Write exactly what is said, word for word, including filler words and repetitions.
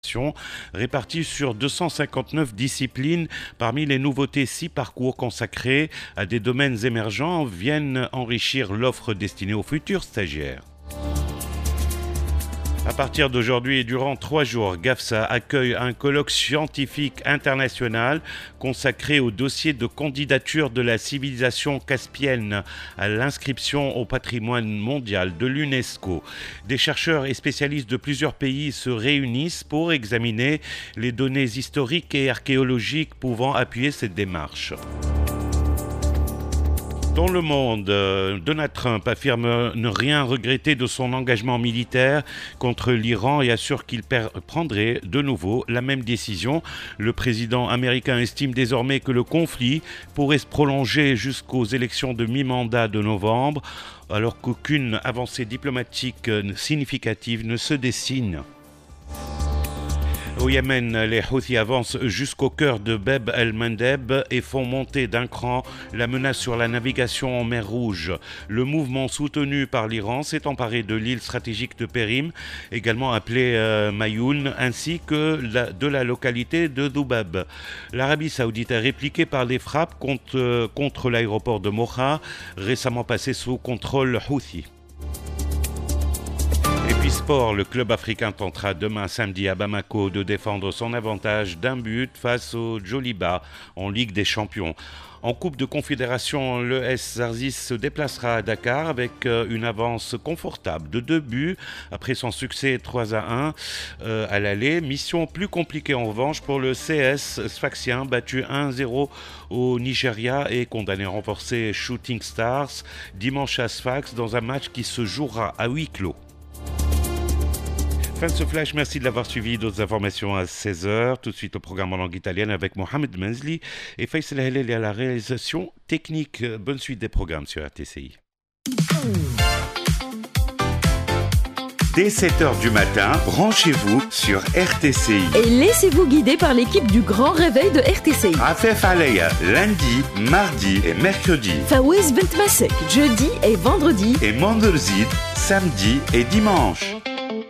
répartis sur deux cent cinquante-neuf disciplines. Parmi les nouveautés, six parcours consacrés à des domaines émergents viennent enrichir l'offre destinée aux futurs stagiaires. À partir d'aujourd'hui et durant trois jours, GAFSA accueille un colloque scientifique international consacré au dossier de candidature de la civilisation caspienne à l'inscription au patrimoine mondial de l'UNESCO. Des chercheurs et spécialistes de plusieurs pays se réunissent pour examiner les données historiques et archéologiques pouvant appuyer cette démarche. Dans le monde, Donald Trump affirme ne rien regretter de son engagement militaire contre l'Iran et assure qu'il prendrait de nouveau la même décision. Le président américain estime désormais que le conflit pourrait se prolonger jusqu'aux élections de mi-mandat de novembre, alors qu'aucune avancée diplomatique significative ne se dessine. Au Yémen, les Houthis avancent jusqu'au cœur de Bab el-Mandeb et font monter d'un cran la menace sur la navigation en mer Rouge. Le mouvement soutenu par l'Iran s'est emparé de l'île stratégique de Périm, également appelée euh, Mayoun, ainsi que la, de la localité de Doubab. L'Arabie saoudite a répliqué par des frappes contre, euh, contre l'aéroport de Mocha, récemment passé sous contrôle Houthi. Et puis sport, le club africain tentera demain samedi à Bamako de défendre son avantage d'un but face au Djoliba en Ligue des Champions. En Coupe de Confédération, l'E S Zarzis se déplacera à Dakar avec une avance confortable de deux buts après son succès trois à un euh, à l'aller. Mission plus compliquée en revanche pour le C S Sfaxien, battu un à zéro au Nigeria et condamné à renforcer Shooting Stars dimanche à Sfax dans un match qui se jouera à huis clos. Fin de ce flash, merci de l'avoir suivi. D'autres informations à seize heures. Tout de suite au programme en langue italienne avec Mohamed Menzli et Faisal Heleli à la réalisation technique. Bonne suite des programmes sur R T C I. Dès sept heures du matin, branchez-vous sur R T C I. Et laissez-vous guider par l'équipe du Grand Réveil de R T C I. Afef Aleya, lundi, mardi et mercredi. Fawez Bentmasek, jeudi et vendredi. Et Mandelzid, samedi et dimanche.